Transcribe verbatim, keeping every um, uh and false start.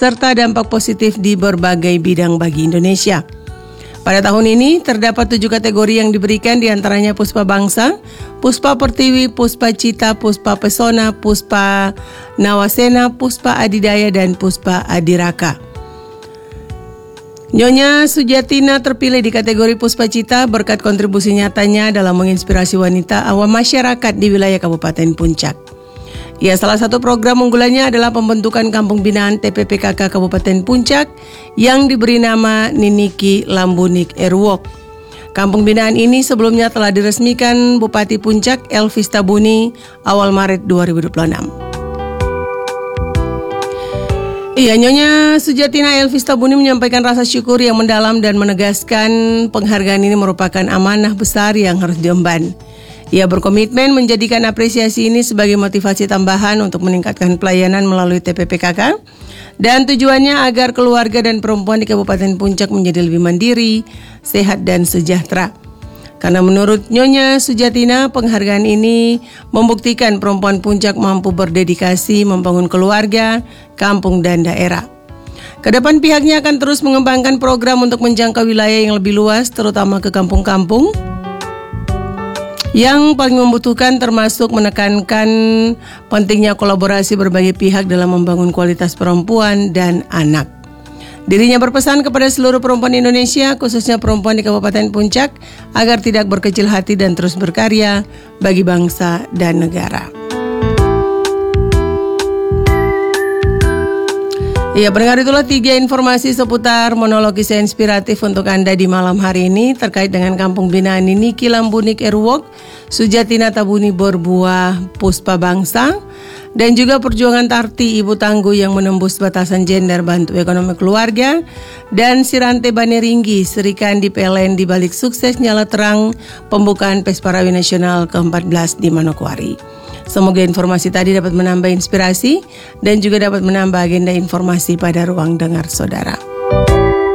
serta dampak positif di berbagai bidang bagi Indonesia. Pada tahun ini terdapat tujuh kategori yang diberikan, diantaranya Puspa Bangsa, Puspa Pertiwi, Puspa Cita, Puspa Pesona, Puspa Nawasena, Puspa Adidaya, dan Puspa Adiraka. Nyonya Sujatina terpilih di kategori Puspa Cita berkat kontribusi nyatanya dalam menginspirasi wanita awam masyarakat di wilayah Kabupaten Puncak. Ya, salah satu program unggulannya adalah pembentukan Kampung Binaan T P P K K Kabupaten Puncak yang diberi nama Niniki Lambunik Erwok. Kampung Binaan ini sebelumnya telah diresmikan Bupati Puncak Elvis Tabuni awal Maret dua ribu dua puluh enam. Iya, Nyonya Sujatina Elvis Tabuni menyampaikan rasa syukur yang mendalam dan menegaskan penghargaan ini merupakan amanah besar yang harus diemban. Ia berkomitmen menjadikan apresiasi ini sebagai motivasi tambahan untuk meningkatkan pelayanan melalui T P P K K dan tujuannya agar keluarga dan perempuan di Kabupaten Puncak menjadi lebih mandiri, sehat dan sejahtera. Karena menurut Nyonya Sujatina, penghargaan ini membuktikan perempuan Puncak mampu berdedikasi membangun keluarga, kampung dan daerah. Kedepan pihaknya akan terus mengembangkan program untuk menjangkau wilayah yang lebih luas, terutama ke kampung-kampung yang paling membutuhkan, termasuk menekankan pentingnya kolaborasi berbagai pihak dalam membangun kualitas perempuan dan anak. Dirinya berpesan kepada seluruh perempuan Indonesia, khususnya perempuan di Kabupaten Puncak, agar tidak berkecil hati dan terus berkarya bagi bangsa dan negara. Ya, pendengar, itulah tiga informasi seputar monolog kisah inspiratif untuk Anda di malam hari ini terkait dengan Kampung Binaan Niniki Lambunik Erwok, Sujatina Tabuni berbuah Puspa Bangsa, dan juga perjuangan Tarti Ibu Tangguh yang menembus batasan gender bantu ekonomi keluarga, dan Sirante Baneringgi Serikandi P L N di balik sukses nyala terang pembukaan Pesparawi Nasional ke empat belas di Manokwari. Semoga informasi tadi dapat menambah inspirasi dan juga dapat menambah agenda informasi pada ruang dengar saudara.